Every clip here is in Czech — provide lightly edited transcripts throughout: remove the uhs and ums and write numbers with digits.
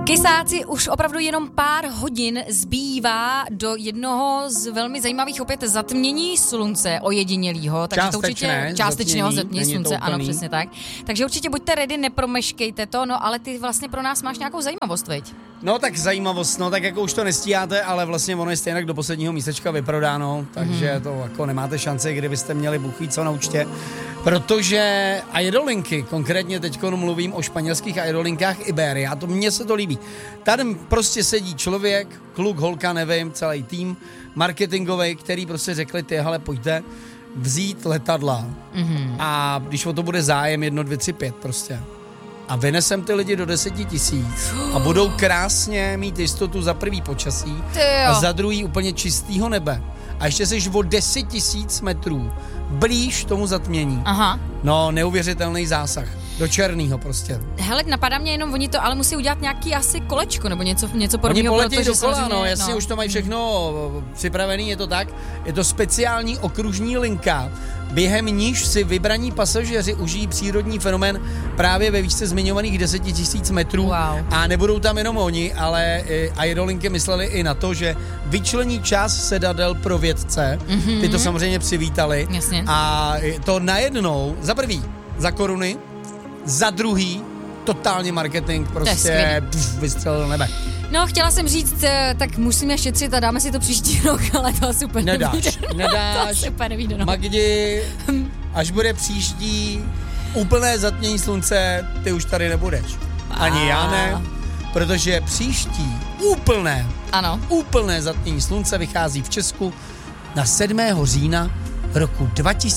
Kysáci, už opravdu jenom pár hodin zbývá do jednoho z velmi zajímavých opět zatmění slunce ojedinělýho. Takže to určitě částečného zatmění slunce, ano, přesně tak. Takže určitě buďte ready, nepromeškejte to, no ale ty vlastně pro nás máš nějakou zajímavost, veď? No tak zajímavost, no tak jako už to nestíháte, ale vlastně ono je stejně do posledního místečka vyprodáno, takže to jako nemáte šanci, kdybyste měli Bůh ví co na účtě, protože aerolinky, konkrétně teď mluvím o španělských aerolinkách Iberia, a to mně se to líbí. Tady prostě sedí člověk, kluk, holka, nevím, celý tým marketingový, který prostě řekli, ty hele, pojďte vzít letadla a když o to bude zájem 1, 2, 3, 5 prostě. A vynesem ty lidi do 10 000 a budou krásně mít jistotu za prvý počasí a za druhý úplně čistýho nebe. A ještě jsi o 10 000 metrů blíž tomu zatmění. Aha. No, neuvěřitelný zásah. Do černýho prostě. Hele, napadá mě jenom, oni to ale musí udělat nějaký asi kolečko nebo něco podobného. Oni poletí dokola, no, jasně, už to mají všechno připravený, je to tak. Je to speciální okružní linka, během níž si vybraní pasažéři užijí přírodní fenomén právě ve výšce zmiňovaných 10 000 metrů. Wow. A nebudou tam jenom oni, ale aerolinky mysleli i na to, že vyčlení část sedadel pro vědce. Ty to samozřejmě přivítali. Jasně. A to najednou, za prvý, za koruny, za druhý, totálně marketing, prostě vystřelil do nebe. No, chtěla jsem říct, tak musíme šetřit a dáme si to příští rok, ale to asi úplně nedáš. To asi úplně nevíde, no. Magdi, až bude příští úplné zatmění slunce, ty už tady nebudeš. Ani já ne, protože příští úplné zatmění slunce vychází v Česku na 7. října roku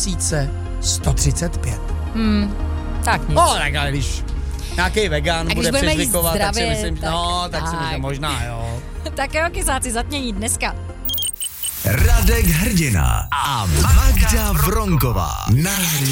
2135. Tak nic. No, tak ale když nějaký vegan bude přezvykovat, tak si myslím, tak si myslím, možná jo. Tak jo, kysáci, zatmění dneska. Radek Hrdina a Magda Vronková na